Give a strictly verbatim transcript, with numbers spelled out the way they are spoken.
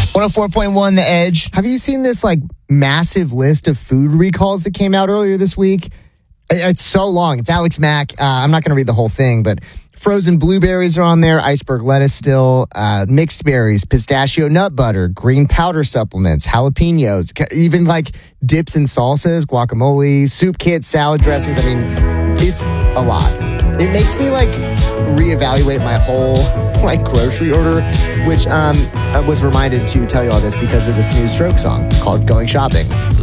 one oh four point one The Edge. Have you seen this like massive list of food recalls that came out earlier this week? It's so long. It's Alex Mack. Uh, I'm not going to read the whole thing, but frozen blueberries are on there, iceberg lettuce still, uh, mixed berries, pistachio nut butter, green powder supplements, jalapenos, even like dips and salsas, guacamole, soup kits, salad dressings. I mean, it's a lot. It makes me like reevaluate my whole like grocery order, which um, I was reminded to tell you all this because of this new Stroke song called Going Shopping.